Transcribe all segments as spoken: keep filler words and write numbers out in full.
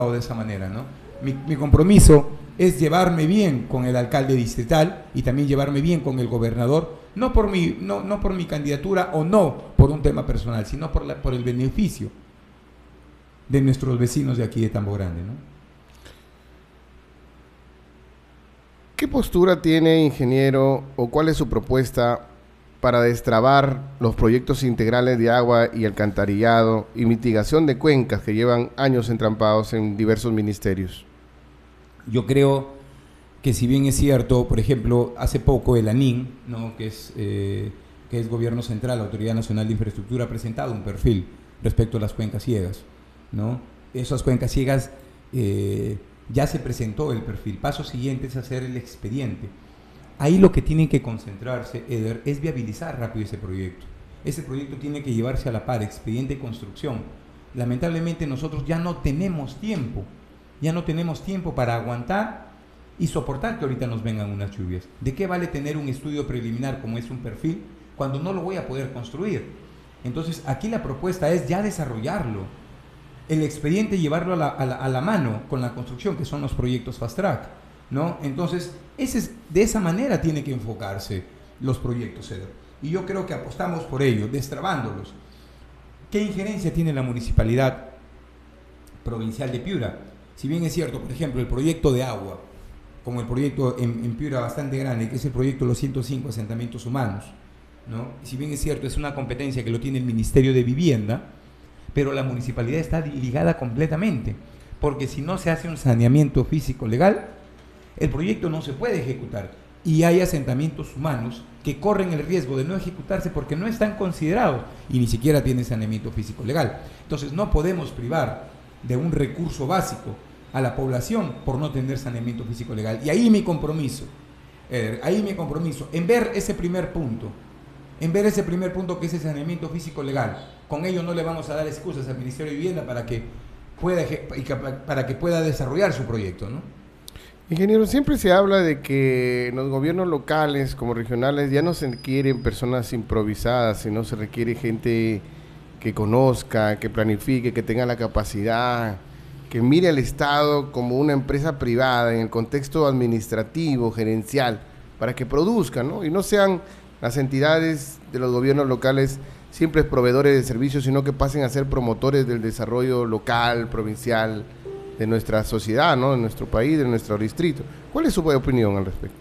de esa manera, ¿no? Mi, mi compromiso es llevarme bien con el alcalde distrital y también llevarme bien con el gobernador, no por mi, no, no por mi candidatura o no por un tema personal, sino por, la, por el beneficio de nuestros vecinos de aquí de Tambo Grande, ¿no? ¿Qué postura tiene, ingeniero, o cuál es su propuesta para destrabar los proyectos integrales de agua y alcantarillado y mitigación de cuencas que llevan años entrampados en diversos ministerios? Yo creo que, si bien es cierto, por ejemplo, hace poco el ANIN, ¿no?, que es, eh, que es Gobierno Central, Autoridad Nacional de Infraestructura, ha presentado un perfil respecto a las cuencas ciegas, ¿no? Esas cuencas ciegas, eh, ya se presentó el perfil. Paso siguiente es hacer el expediente. Ahí lo que tienen que concentrarse, Eder, es viabilizar rápido ese proyecto. Ese proyecto tiene que llevarse a la par, expediente de construcción. Lamentablemente nosotros ya no tenemos tiempo, ya no tenemos tiempo para aguantar y soportar que ahorita nos vengan unas lluvias. ¿De qué vale tener un estudio preliminar como es un perfil cuando no lo voy a poder construir? Entonces aquí la propuesta es ya desarrollarlo, el expediente llevarlo a la, a la, a la mano con la construcción, que son los proyectos Fast Track, ¿no? Entonces, ese es, de esa manera tiene que enfocarse los proyectos, Eder. Y yo creo que apostamos por ello, destrabándolos. ¿Qué injerencia tiene la municipalidad provincial de Piura? Si bien es cierto, por ejemplo, el proyecto de agua, como el proyecto en, en Piura bastante grande, que es el proyecto de los ciento cinco asentamientos humanos, ¿no? Si bien es cierto, es una competencia que lo tiene el Ministerio de Vivienda, pero la municipalidad está ligada completamente, porque si no se hace un saneamiento físico legal, el proyecto no se puede ejecutar, y hay asentamientos humanos que corren el riesgo de no ejecutarse porque no están considerados y ni siquiera tienen saneamiento físico legal. Entonces no podemos privar de un recurso básico a la población por no tener saneamiento físico legal. Y ahí mi compromiso, eh, ahí mi compromiso, en ver ese primer punto, en ver ese primer punto que es el saneamiento físico legal. Con ello no le vamos a dar excusas al Ministerio de Vivienda para que pueda, para que pueda desarrollar su proyecto, ¿no? Ingeniero, siempre se habla de que en los gobiernos locales como regionales ya no se requieren personas improvisadas, sino se requiere gente que conozca, que planifique, que tenga la capacidad, que mire al Estado como una empresa privada en el contexto administrativo, gerencial, para que produzcan, ¿no? Y no sean las entidades de los gobiernos locales simples proveedores de servicios, sino que pasen a ser promotores del desarrollo local, provincial, de nuestra sociedad, ¿no?, de nuestro país, de nuestro distrito. ¿Cuál es su opinión al respecto?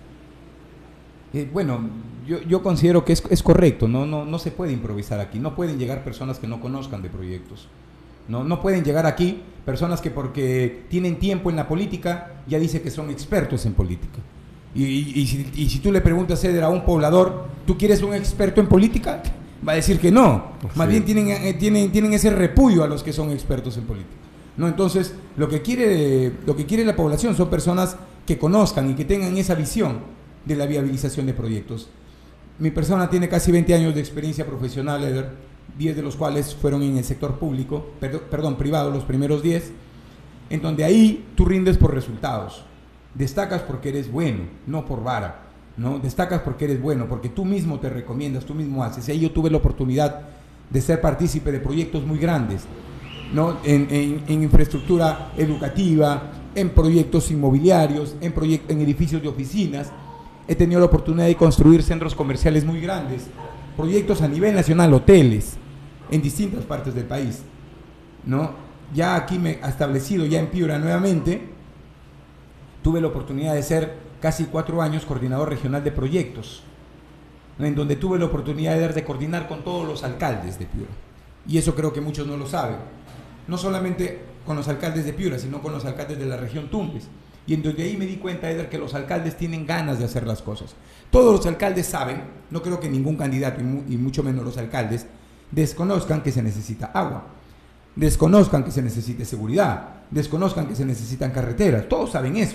Eh, bueno, yo, yo considero que es, es correcto, ¿no? No, no se puede improvisar aquí, no pueden llegar personas que no conozcan de proyectos, ¿no? No pueden llegar aquí personas que porque tienen tiempo en la política ya dice que son expertos en política. Y, y, y, si, y si tú le preguntas, Eder, a un poblador, ¿tú quieres un experto en política? Va a decir que no. Sí. Más bien tienen, eh, tienen, tienen ese repudio a los que son expertos en política, ¿no? Entonces, lo que quiere, lo que quiere la población son personas que conozcan y que tengan esa visión de la viabilización de proyectos. Mi persona tiene casi veinte años de experiencia profesional, Eder, diez de los cuales fueron en el sector público, perdón, perdón privado, los primeros diez, en donde ahí tú rindes por resultados. Destacas porque eres bueno, no por vara, ¿no? Destacas porque eres bueno, porque tú mismo te recomiendas, tú mismo haces. Y ahí yo tuve la oportunidad de ser partícipe de proyectos muy grandes, ¿no? En, en, en infraestructura educativa, en proyectos inmobiliarios, en, proyect en edificios de oficinas. He tenido la oportunidad de construir centros comerciales muy grandes, proyectos a nivel nacional, hoteles, en distintas partes del país, ¿no? Ya aquí me he establecido, ya en Piura nuevamente. Tuve la oportunidad de ser casi cuatro años coordinador regional de proyectos, ¿no?, en donde tuve la oportunidad de, de coordinar con todos los alcaldes de Piura. Y eso creo que muchos no lo saben. No solamente con los alcaldes de Piura, sino con los alcaldes de la región Tumbes. Y en donde ahí me di cuenta, Eder, que los alcaldes tienen ganas de hacer las cosas. Todos los alcaldes saben, no creo que ningún candidato, y, mu y mucho menos los alcaldes, desconozcan que se necesita agua, desconozcan que se necesite seguridad, desconozcan que se necesitan carreteras. Todos saben eso.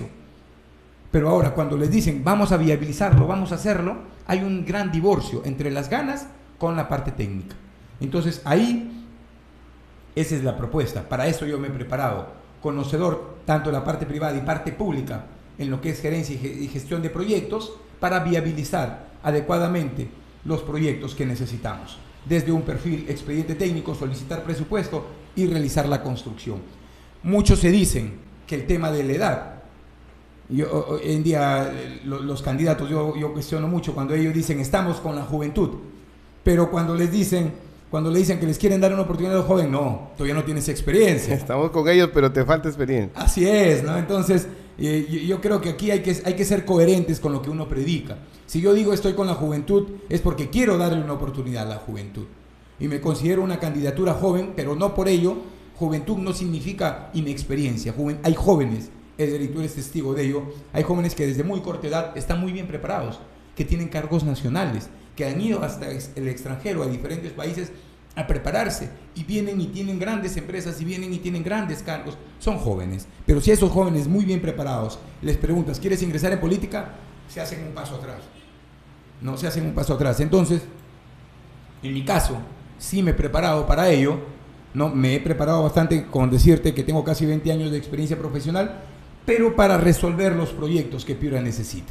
Pero ahora, cuando les dicen, vamos a viabilizarlo, vamos a hacerlo, hay un gran divorcio entre las ganas con la parte técnica. Entonces, ahí, esa es la propuesta. Para eso yo me he preparado, conocedor tanto de la parte privada y parte pública, en lo que es gerencia y gestión de proyectos, para viabilizar adecuadamente los proyectos que necesitamos. Desde un perfil expediente técnico, solicitar presupuesto y realizar la construcción. muchos se dicen que el tema de la edad, yo, hoy en día los candidatos, yo, yo cuestiono mucho cuando ellos dicen estamos con la juventud, pero cuando les dicen, cuando le dicen que les quieren dar una oportunidad a los jóvenes, no, todavía no tienes experiencia. Estamos con ellos, pero te falta experiencia. Así es, ¿no? Entonces, eh, yo, yo creo que aquí hay que, hay que ser coherentes con lo que uno predica. Si yo digo estoy con la juventud, es porque quiero darle una oportunidad a la juventud. Y me considero una candidatura joven, pero no por ello, juventud no significa inexperiencia. Joven, hay jóvenes, Eder, tú eres testigo de ello, hay jóvenes que desde muy corta edad están muy bien preparados, que tienen cargos nacionales, que han ido hasta el extranjero, a diferentes países, a prepararse, y vienen y tienen grandes empresas, y vienen y tienen grandes cargos. Son jóvenes, pero si a esos jóvenes muy bien preparados les preguntas, ¿quieres ingresar en política?, se hacen un paso atrás. No, se hacen un paso atrás. Entonces, en mi caso, sí me he preparado para ello, ¿no? Me he preparado bastante, con decirte que tengo casi veinte años de experiencia profesional, pero para resolver los proyectos que Piura necesita.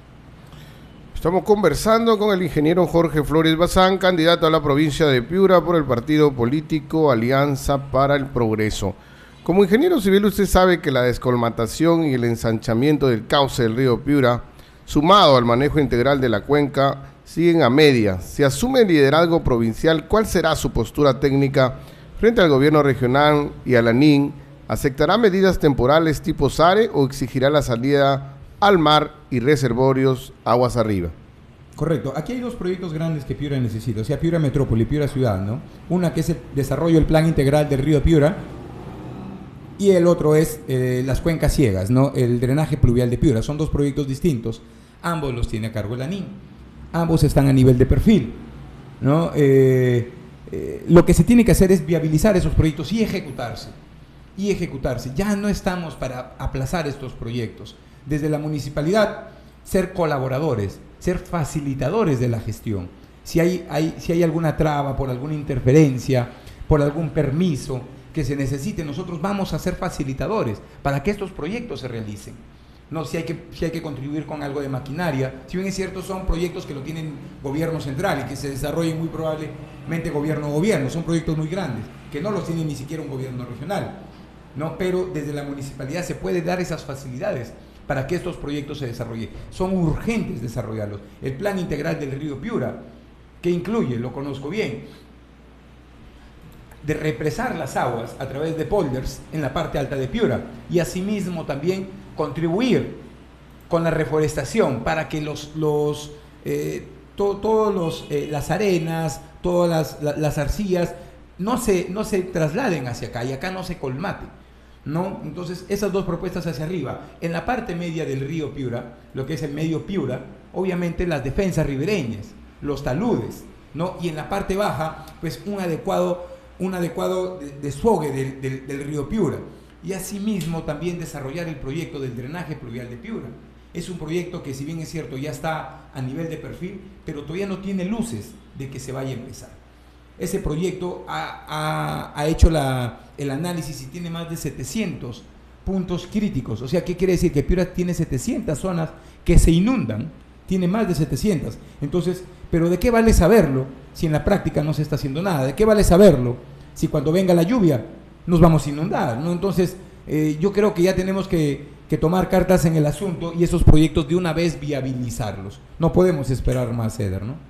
Estamos conversando con el ingeniero Jorge Flores Bazán, candidato a la provincia de Piura por el partido político Alianza para el Progreso. Como ingeniero civil, usted sabe que la descolmatación y el ensanchamiento del cauce del río Piura, sumado al manejo integral de la cuenca, siguen a media. Si asume el liderazgo provincial, ¿cuál será su postura técnica frente al gobierno regional y a la N I N? ¿Aceptará medidas temporales tipo SARE o exigirá la salida al mar y reservorios aguas arriba? Correcto. Aquí hay dos proyectos grandes que Piura necesita, o sea, Piura Metrópoli, Piura Ciudad, ¿no? Una que es el desarrollo del plan integral del río Piura, y el otro es eh, las cuencas ciegas, ¿no? El drenaje pluvial de Piura. Son dos proyectos distintos. Ambos los tiene a cargo la N I N. Ambos están a nivel de perfil, ¿no? Eh, eh, lo que se tiene que hacer es viabilizar esos proyectos y ejecutarse. Y ejecutarse. Ya no estamos para aplazar estos proyectos. Desde la municipalidad, ser colaboradores, ser facilitadores de la gestión. Si hay, hay, si hay alguna traba, por alguna interferencia, por algún permiso que se necesite, nosotros vamos a ser facilitadores para que estos proyectos se realicen. No, si hay que, si hay que contribuir con algo de maquinaria, si bien es cierto son proyectos que lo tienen gobierno central y que se desarrollen muy probablemente gobierno a gobierno, son proyectos muy grandes, que no los tiene ni siquiera un gobierno regional, ¿no? Pero desde la municipalidad se puede dar esas facilidades para que estos proyectos se desarrollen. Son urgentes desarrollarlos. El plan integral del río Piura, que incluye, lo conozco bien, de represar las aguas a través de polders en la parte alta de Piura, y asimismo también contribuir con la reforestación para que los, los eh, to, todos los, eh, las arenas, todas las, la, las arcillas no se, no se trasladen hacia acá y acá no se colmate, ¿no? Entonces esas dos propuestas hacia arriba. En la parte media del río Piura, lo que es el medio Piura, obviamente las defensas ribereñas, los taludes, ¿no? Y en la parte baja, pues un adecuado un adecuado desfogue del, del, del río Piura, y asimismo también desarrollar el proyecto del drenaje pluvial de Piura. Es un proyecto que, si bien es cierto, ya está a nivel de perfil, pero todavía no tiene luces de que se vaya a empezar. Ese proyecto ha, ha, ha hecho la, el análisis y tiene más de setecientos puntos críticos. O sea, ¿qué quiere decir? Que Piura tiene setecientas zonas que se inundan, tiene más de setecientas. Entonces, ¿pero de qué vale saberlo si en la práctica no se está haciendo nada? ¿De qué vale saberlo si cuando venga la lluvia nos vamos a inundar, ¿no? Entonces, eh, yo creo que ya tenemos que, que tomar cartas en el asunto y esos proyectos de una vez viabilizarlos. No podemos esperar más, Eder, ¿no?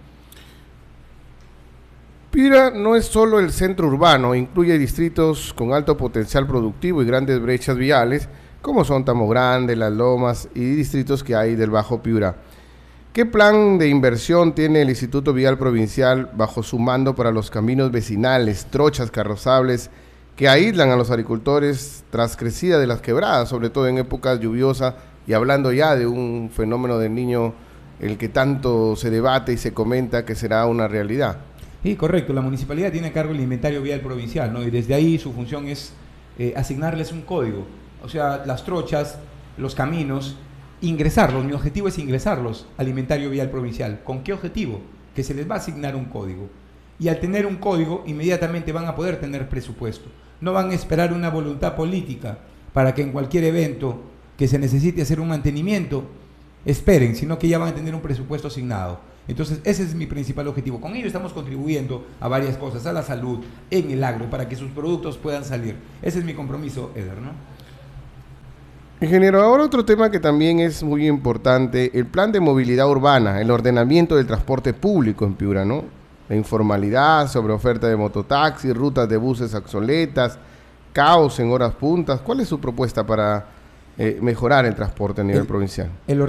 Piura no es solo el centro urbano, incluye distritos con alto potencial productivo y grandes brechas viales, como son Tamo Grande, Las Lomas y distritos que hay del Bajo Piura. ¿Qué plan de inversión tiene el Instituto Vial Provincial bajo su mando para los caminos vecinales, trochas carrozables que aíslan a los agricultores tras crecida de las quebradas, sobre todo en épocas lluviosas, y hablando ya de un fenómeno del Niño, el que tanto se debate y se comenta que será una realidad? Sí, correcto. La municipalidad tiene a cargo el inventario vial provincial, ¿no? Y desde ahí su función es eh, asignarles un código. O sea, las trochas, los caminos, ingresarlos, mi objetivo es ingresarlos al inventario vial provincial. ¿Con qué objetivo? Que se les va a asignar un código. Y al tener un código, inmediatamente van a poder tener presupuesto. No van a esperar una voluntad política para que en cualquier evento que se necesite hacer un mantenimiento, esperen, sino que ya van a tener un presupuesto asignado. Entonces, ese es mi principal objetivo. Con ello estamos contribuyendo a varias cosas, a la salud, en el agro, para que sus productos puedan salir. Ese es mi compromiso, Eder, ¿no? Ingeniero, ahora otro tema que también es muy importante, el plan de movilidad urbana, el ordenamiento del transporte público en Piura, ¿no? La informalidad, sobre oferta de mototaxis, rutas de buses obsoletas, caos en horas puntas. ¿Cuál es su propuesta para eh, mejorar el transporte a nivel el, provincial? El